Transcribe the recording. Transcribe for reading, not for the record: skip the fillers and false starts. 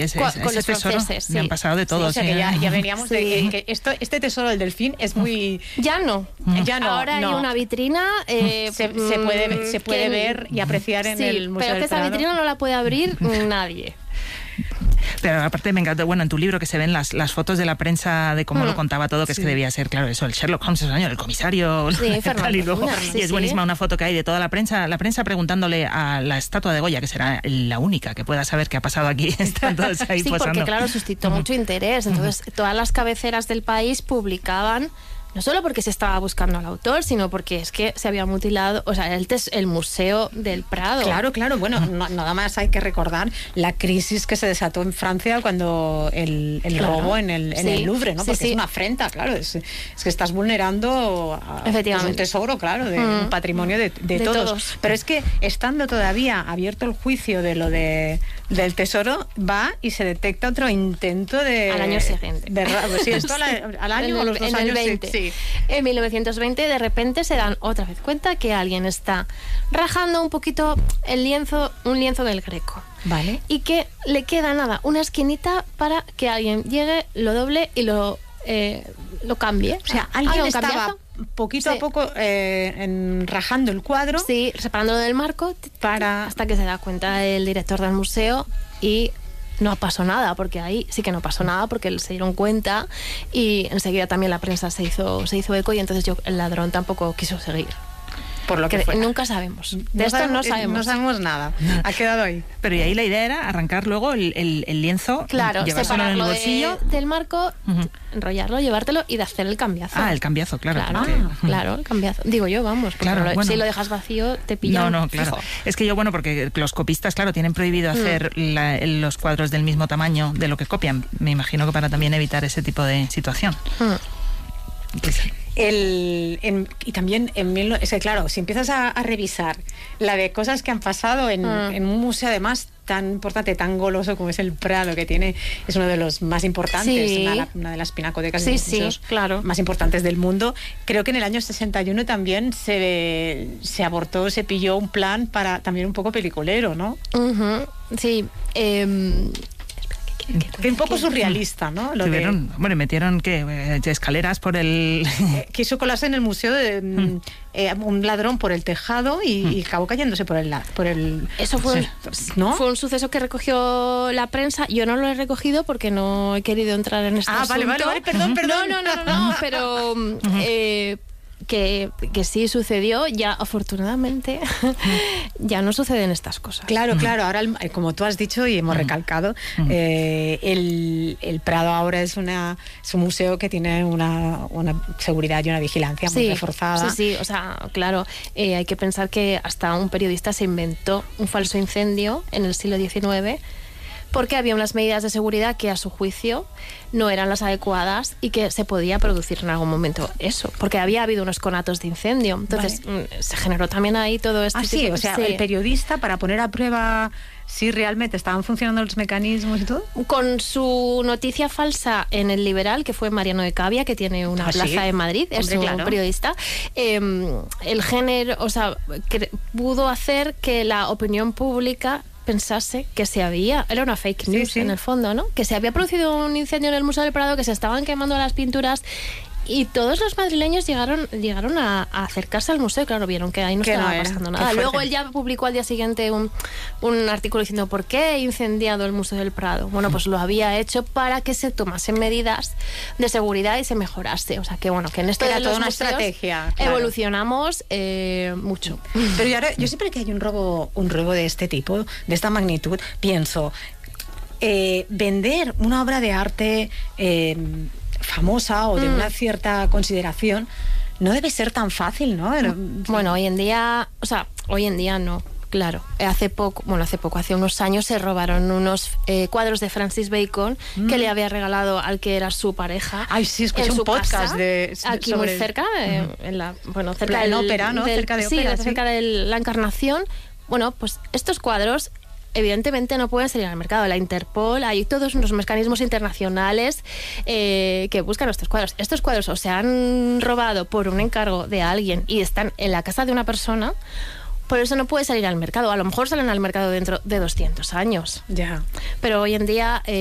con los franceses. Me han pasado de todo. Sí, o sea, que ya veníamos de que este tesoro del delfín es muy... Ya no. Ahora hay una vitrina... se puede ver y apreciar en el Museo del Prado. Pero que esa vitrina no la puede abrir nadie. Pero aparte me encanta, bueno, en tu libro que se ven las fotos de la prensa de cómo lo contaba todo, que es que debía ser, claro, eso, el Sherlock Holmes, el comisario, tal, y luego, y es buenísima una foto que hay de toda la prensa preguntándole a la estatua de Goya, que será la única que pueda saber qué ha pasado aquí, están todos ahí posando. Porque claro, suscitó mucho interés, entonces todas las cabeceras del país publicaban, no solo porque se estaba buscando al autor, sino porque es que se había mutilado, o sea, el Museo del Prado. Claro, bueno, nada más hay que recordar la crisis que se desató en Francia cuando el robo en el Louvre, ¿no? Porque es una afrenta, claro, es que estás vulnerando un tesoro, claro, de un patrimonio de todos. Pero es que estando todavía abierto el juicio de lo del tesoro, va y se detecta otro intento de... Al año siguiente. Sí, esto al año o los 2 años. 20. Sí. En 1920 de repente se dan otra vez cuenta que alguien está rajando un poquito un lienzo del Greco. Vale. Y que le queda una esquinita para que alguien llegue, lo doble y lo cambie. O sea, alguien estaba poquito a poco rajando el cuadro. Sí, separándolo del marco hasta que se da cuenta el director del museo y... No pasó nada, porque ahí sí que no pasó nada, porque se dieron cuenta y enseguida también la prensa se hizo eco y entonces el ladrón tampoco quiso seguir. Por lo que nunca sabemos. De esto no sabemos. No sabemos nada. Ha quedado ahí. Pero y ahí la idea era arrancar luego el lienzo, llevárselo en el bolsillo. Del marco, enrollarlo, llevártelo y de hacer el cambiazo. El cambiazo, claro. Claro, el cambiazo. Digo yo, vamos. Claro, si lo dejas vacío, te pillan. No, claro. Fijo. Es que porque los copistas, claro, tienen prohibido hacer los cuadros del mismo tamaño de lo que copian. Me imagino que para también evitar ese tipo de situación. Y también es que claro, si empiezas a revisar la de cosas que han pasado en un museo además tan importante, tan goloso como es el Prado, que es uno de los más importantes, una de las pinacotecas de museos más importantes del mundo. Creo que en el año 61 también se pilló un plan para también un poco peliculero, ¿no? Sí. Que un poco surrealista, ¿no? Metieron escaleras por el... Quiso colarse en el museo de un ladrón por el tejado y acabó cayéndose por el... Eso fue un suceso que recogió la prensa. Yo no lo he recogido porque no he querido entrar en este asunto. Vale, perdón. No, pero... Que sí sucedió, ya afortunadamente ya no suceden estas cosas. Claro, ahora como tú has dicho y hemos recalcado, el Prado ahora es un museo que tiene una seguridad y una vigilancia muy reforzada. Sí, o sea, claro, hay que pensar que hasta un periodista se inventó un falso incendio en el siglo XIX porque había unas medidas de seguridad que a su juicio no eran las adecuadas y que se podía producir en algún momento eso, porque había habido unos conatos de incendio. Entonces se generó también ahí todo esto. El periodista, para poner a prueba si realmente estaban funcionando los mecanismos y todo. Con su noticia falsa en El Liberal, que fue Mariano de Cavia, que tiene una plaza en Madrid, es un periodista, el género, pudo hacer que la opinión pública pensase que era una fake news en el fondo, ¿no? Que se había producido un incendio en el Museo del Prado, que se estaban quemando las pinturas y todos los madrileños llegaron a acercarse al museo. Claro, vieron que ahí no estaba pasando nada. Luego él ya publicó al día siguiente un artículo diciendo ¿por qué he incendiado el Museo del Prado? Bueno, pues lo había hecho para que se tomasen medidas de seguridad y se mejorase. O sea, que que en esto era de toda los una museos estrategia. Evolucionamos mucho. Pero yo siempre que hay un robo de este tipo, de esta magnitud, pienso, vender una obra de arte famosa o de una cierta consideración no debe ser tan fácil, ¿no? Bueno, hoy en día no, claro. Hace unos años se robaron unos cuadros de Francis Bacon que le había regalado al que era su pareja. Ay, sí, escuché un podcast aquí muy cerca, cerca del ópera, ¿no? Cerca de ópera, cerca de la Encarnación. Bueno, pues estos cuadros evidentemente no pueden salir al mercado. La Interpol, hay todos unos mecanismos internacionales que buscan estos cuadros. Estos cuadros o se han robado por un encargo de alguien y están en la casa de una persona, Por eso no puede salir al mercado. A lo mejor salen al mercado dentro de 200 años. Ya. Pero hoy en día